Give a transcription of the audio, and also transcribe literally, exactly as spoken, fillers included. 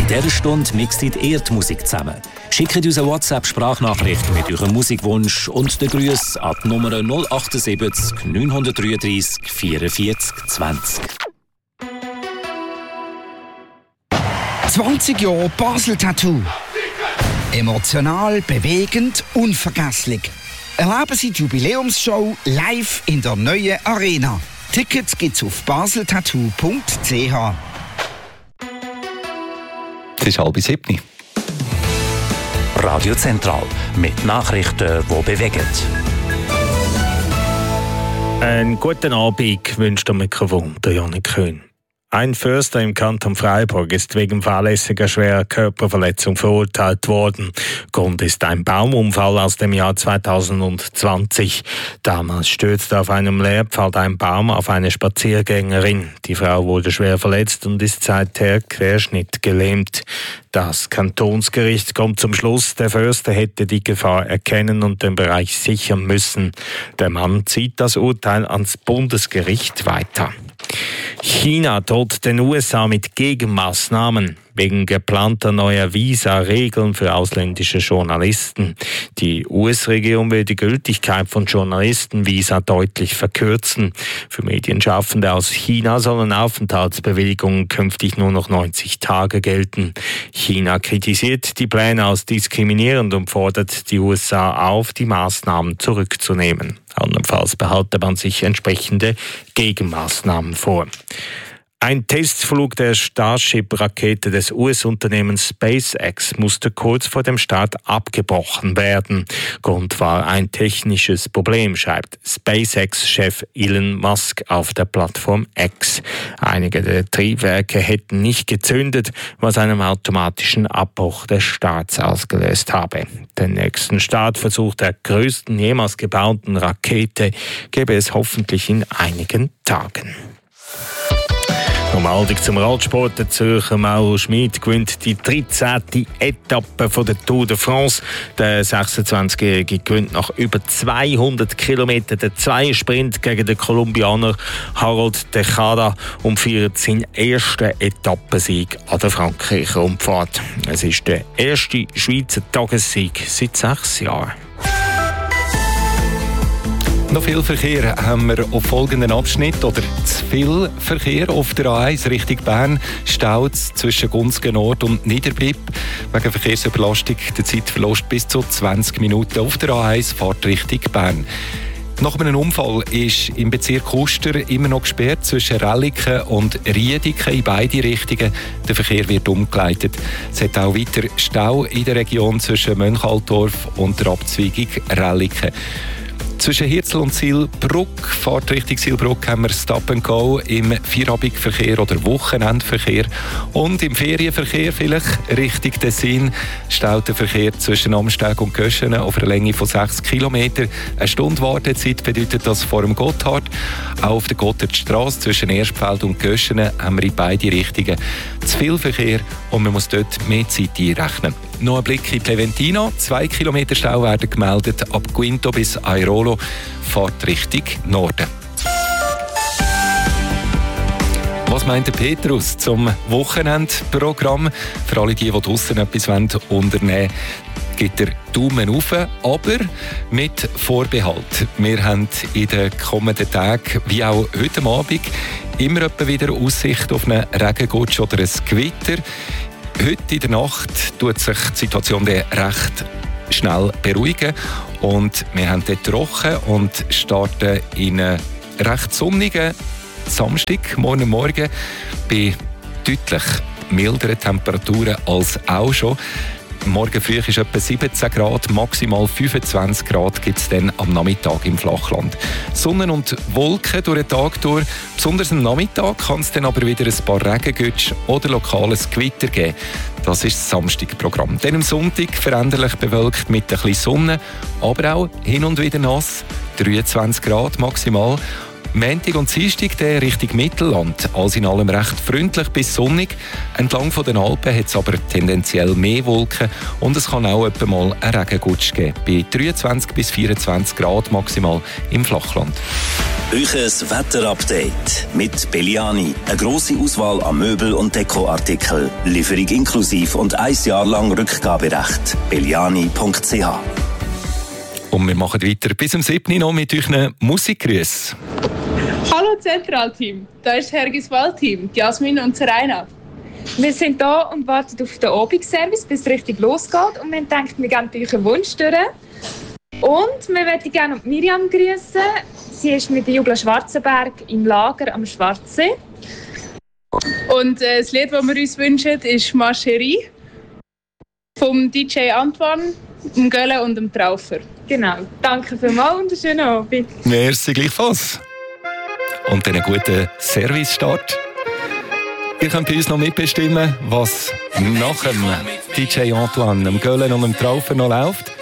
In dieser Stunde mixt ihr die Musik zusammen. Schickt uns eine WhatsApp-Sprachnachricht mit eurem Musikwunsch und den Grüßen an die Nummer null sieben acht neun drei drei vierundvierzig zwanzig. zwanzig Jahre Basel Tattoo. Emotional, bewegend, unvergesslich. Erleben Sie die Jubiläumsshow live in der neuen Arena. Tickets gibt's auf baseltattoo punkt c h. Es ist halb sieben. Radio Zentral mit Nachrichten, die bewegen. Einen guten Abend wünscht am Mikrofon der Janik Köhn. Ein Förster im Kanton Freiburg ist wegen fahrlässiger schwerer Körperverletzung verurteilt worden. Grund ist ein Baumunfall aus dem Jahr zweitausendzwanzig. Damals stürzte auf einem Lehrpfad ein Baum auf eine Spaziergängerin. Die Frau wurde schwer verletzt und ist seither querschnittgelähmt. Das Kantonsgericht kommt zum Schluss, der Förster hätte die Gefahr erkennen und den Bereich sichern müssen. Der Mann zieht das Urteil ans Bundesgericht weiter. China droht den U S A mit Gegenmaßnahmen wegen geplanter neuer Visa-Regeln für ausländische Journalisten. Die U S-Regierung will die Gültigkeit von Journalistenvisa deutlich verkürzen. Für Medienschaffende aus China sollen Aufenthaltsbewilligungen künftig nur noch neunzig Tage gelten. China kritisiert die Pläne als diskriminierend und fordert die U S A auf, die Maßnahmen zurückzunehmen. Andernfalls behalte man sich entsprechende Gegenmaßnahmen vor. Ein Testflug der Starship-Rakete des U S-Unternehmens SpaceX musste kurz vor dem Start abgebrochen werden. Grund war ein technisches Problem, schreibt SpaceX-Chef Elon Musk auf der Plattform X. Einige der Triebwerke hätten nicht gezündet, was einen automatischen Abbruch des Starts ausgelöst habe. Den nächsten Startversuch der größten jemals gebauten Rakete gäbe es hoffentlich in einigen Tagen. Normaldig zum Radsport. Der Zürcher Mauro Schmid gewinnt die dreizehnte Etappe von der Tour de France. Der sechsundzwanzigjährige gewinnt nach über zweihundert Kilometern den Zweiersprint gegen den Kolumbianer Harold Tejada und feiert seinen ersten Etappensieg an der Frankreicher Rundfahrt. Es ist der erste Schweizer Tagessieg seit sechs Jahren. Noch viel Verkehr haben wir auf folgenden Abschnitt oder zu viel Verkehr auf der A eins Richtung Bern. Staut zwischen Gunzgen Nord und Niederbipp. Wegen Verkehrsüberlastung der Zeitverlust bis zu zwanzig Minuten auf der A eins Fahrt Richtung Bern. Nach einem Unfall ist im Bezirk Uster immer noch gesperrt zwischen Relliken und Riediken in beide Richtungen. Der Verkehr wird umgeleitet. Es hat auch weiter Stau in der Region zwischen Mönchaltorf und der Abzweigung Relliken. Zwischen Hirzel und Silbruck, Fahrt Richtung Silbruck, haben wir Stop and Go im Feierabendverkehr oder Wochenendverkehr. Und im Ferienverkehr vielleicht Richtung Tessin staut der Verkehr zwischen Amsteg und Göschenen auf einer Länge von sechs Kilometern. Eine Stunde Wartezeit bedeutet das vor dem Gotthard. Auch auf der Gotthardstrasse zwischen Erstfeld und Göschenen haben wir in beide Richtungen zu viel Verkehr und man muss dort mehr Zeit einrechnen. Noch ein Blick in Pleventina. Zwei Kilometer Stau werden gemeldet ab Guinto bis Airolo. Fahrt Richtung Norden. Was meint der Petrus zum Wochenendprogramm? Für alle, die, die draussen etwas unternehmen wollen, gibt er Daumen auf, aber mit Vorbehalt. Wir haben in den kommenden Tagen, wie auch heute Abend, immer wieder Aussicht auf einen Regengutsch oder ein Gewitter. Heute in der Nacht tut sich die Situation recht schnell beruhigen und wir haben dort trocken und starten in einen recht sonnigen Samstag, morgen Morgen, bei deutlich milderen Temperaturen als auch schon. Morgen früh ist etwa siebzehn Grad, maximal fünfundzwanzig Grad gibt es dann am Nachmittag im Flachland. Sonne und Wolken durch den Tag durch. Besonders am Nachmittag kann es dann aber wieder ein paar Regengütsch oder lokales Gewitter geben. Das ist das Samstagprogramm. Dann am Sonntag veränderlich bewölkt mit ein bisschen Sonne, aber auch hin und wieder nass. dreiundzwanzig Grad maximal. Montag und Dienstag der Richtung Mittelland. Alles in allem recht freundlich bis sonnig. Entlang von den Alpen hat es aber tendenziell mehr Wolken und es kann auch etwa mal einen Regengutsch geben. Bei dreiundzwanzig bis vierundzwanzig Grad maximal im Flachland. Euches Wetterupdate mit Belliani. Eine grosse Auswahl an Möbel- und Dekoartikeln. Lieferung inklusiv und ein Jahr lang Rückgaberecht. belliani punkt c h. Und wir machen weiter bis zum siebten noch mit euren Musikgrüßen. Hallo Zentralteam, da ist Hergis Wahlteam, Jasmin und Serena. Wir sind da und warten auf den Abendservice, bis es richtig losgeht. Und wir denken, wir gehen bei euch einen Wunsch durch. Und wir möchten gerne Miriam grüßen. Sie ist mit der Jugla Schwarzenberg im Lager am Schwarzsee. Und äh, das Lied, das wir uns wünschen, ist «Marcherie» vom D J Antoine, dem Gölle und dem Traufer. Genau. Danke vielmals und einen schönen Abend. Merci gleichfalls. Und einen guten Service-Start. Ihr könnt bei uns noch mitbestimmen, was nach dem D J Antoine, dem Gölle und dem Traufer noch läuft.